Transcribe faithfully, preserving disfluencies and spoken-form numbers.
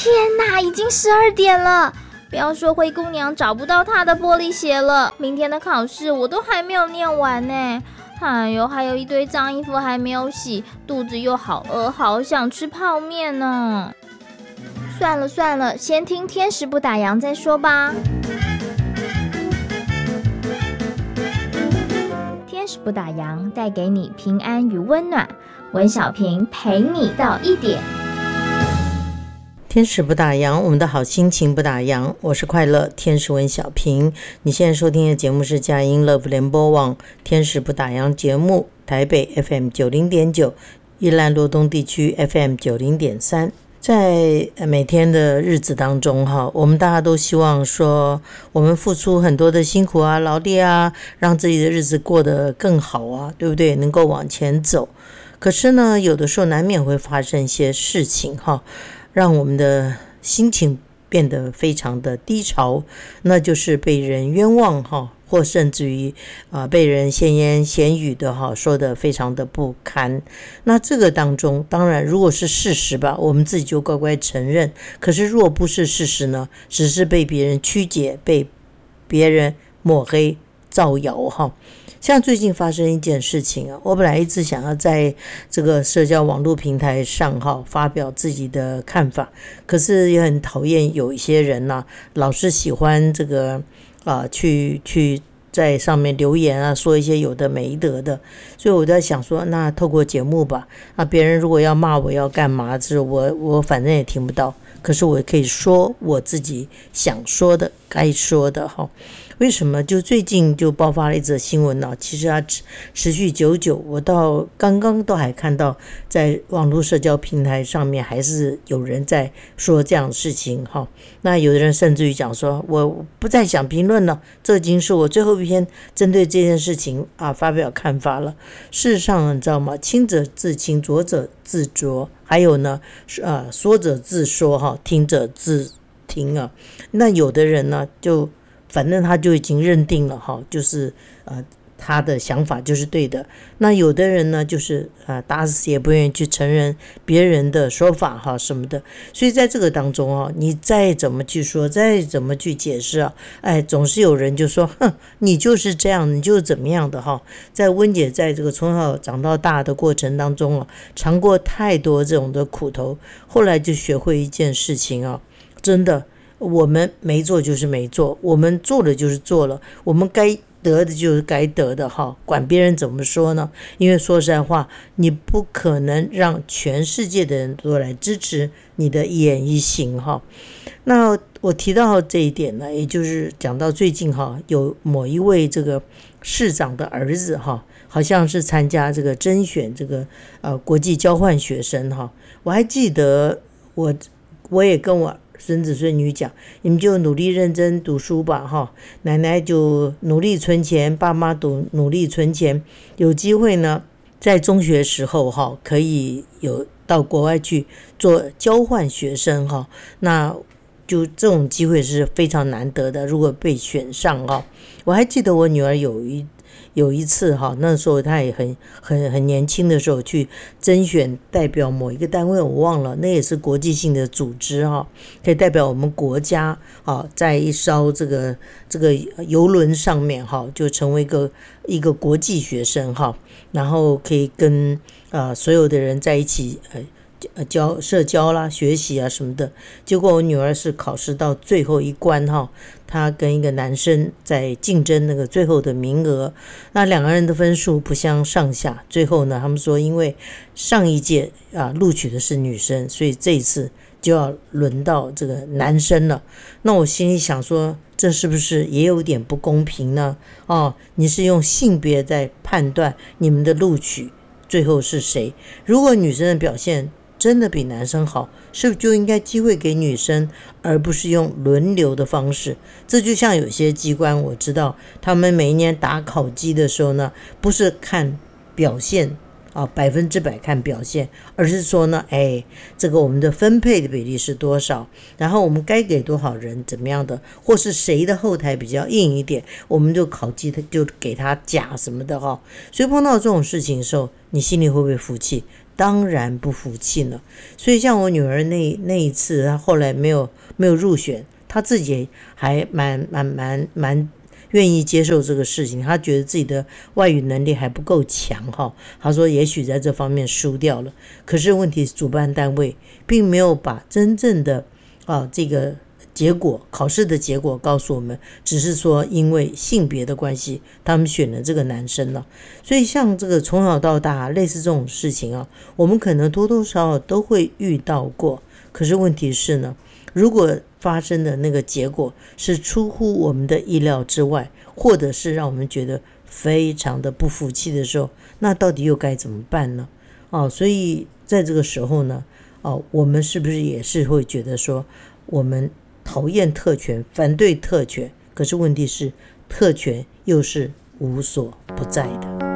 天哪，已经十二点了！不要说灰姑娘找不到她的玻璃鞋了，明天的考试我都还没有念完呢。哎呦，还有一堆脏衣服还没有洗，肚子又好饿，好想吃泡面呢。算了算了，先听天使不打烊再说吧。天使不打烊，带给你平安与温暖。文小平陪你到一点。 天使不打烊，我们的好心情不打烊。我是快乐天使文小平。你现在收听的节目是佳音 Love 联播网天使不打烊节目，台北 F M 九十点九，宜兰罗东地区 F M 九十点三。在每天的日子当中哈，我们大家都希望说，我们付出很多的辛苦啊、劳力啊，让自己的日子过得更好啊，对不对？能够往前走。可是呢，有的时候难免会发生一些事情哈，让我们的心情变得非常的低潮，那就是被人冤枉哈，或甚至于啊、呃、被人闲言闲语的哈说的非常的不堪。那这个当中，当然如果是事实吧，我们自己就乖乖承认。可是若不是事实呢，只是被别人曲解，被别人抹黑造谣哈。像最近发生一件事情啊，我本来一直想要在这个社交网络平台上哈发表自己的看法，可是也很讨厌有一些人呢、啊，老是喜欢这个啊去去在上面留言啊，说一些有的没得的，所以我在想说，那透过节目吧，啊别人如果要骂我要干嘛，就是我我反正也听不到，可是我可以说我自己想说的该说的哈。为什么就最近就爆发了一则新闻呢？其实它持续久久，我到刚刚都还看到在网络社交平台上面还是有人在说这样的事情哈。那有的人甚至于讲说，我不再想评论了，这已经是我最后一篇针对这件事情啊发表看法了。事实上你知道吗？清者自清，浊者自浊，还有呢，呃，说者自说哈，听者自听啊。那有的人呢就反正他就已经认定了哈，就是呃他的想法就是对的。那有的人呢，就是呃打死也不愿意去承认别人的说法哈什么的。所以在这个当中啊，你再怎么去说，再怎么去解释啊，哎，总是有人就说，哼，你就是这样，你就是怎么样的哈。在温姐在这个从小长到大的过程当中啊，尝过太多这种的苦头，后来就学会一件事情啊，真的。我们没做就是没做，我们做了就是做了，我们该得的就是该得的哈，管别人怎么说呢？因为说实在话，你不可能让全世界的人都来支持你的一言一行哈。那我提到这一点呢，也就是讲到最近哈，有某一位这个市长的儿子哈，好像是参加这个甄选这个呃国际交换学生哈。我还记得我我也跟我孙子孙女讲，你们就努力认真读书吧哈，奶奶就努力存钱，爸妈都努力存钱，有机会呢在中学时候哈可以有到国外去做交换学生哈，那就这种机会是非常难得的，如果被选上哈。我还记得我女儿有一有一次哈，那时候她也很很很年轻的时候去甄选代表某一个单位，我忘了，那也是国际性的组织哈，可以代表我们国家啊，在一艘这个这个邮轮上面哈，就成为一个一个国际学生哈，然后可以跟啊所有的人在一起呃。交社交啦、学习啊什么的，结果我女儿是考试到最后一关哈，她跟一个男生在竞争那个最后的名额，那两个人的分数不相上下，最后呢，他们说因为上一届啊录取的是女生，所以这一次就要轮到这个男生了。那我心里想说，这是不是也有点不公平呢？哦，你是用性别在判断你们的录取最后是谁？如果女生的表现真的比男生好，是不是就应该机会给女生，而不是用轮流的方式？这就像有些机关，我知道他们每一年打考绩的时候呢，不是看表现啊，百分之百看表现，而是说呢，哎，这个我们的分配的比例是多少，然后我们该给多少人怎么样的，或是谁的后台比较硬一点，我们就考绩就给他加什么的哈。所以碰到这种事情的时候，你心里会不会服气？ 当然不服气了。所以像我女儿那那一次，她后来没有没有入选，她自己还蛮蛮蛮蛮愿意接受这个事情，她觉得自己的外语能力还不够强哈。她说也许在这方面输掉了，可是问题是主办单位并没有把真正的啊这个结果考试的结果告诉我们，只是说因为性别的关系他们选了这个男生了。所以像这个从小到大类似这种事情啊，我们可能多多少少都会遇到过。可是问题是呢，如果发生的那个结果是出乎我们的意料之外，或者是让我们觉得非常的不服气的时候，那到底又该怎么办呢？哦，所以在这个时候呢，哦，我们是不是也是会觉得说我们讨厌特权，反对特权，可是问题是特权又是无所不在的。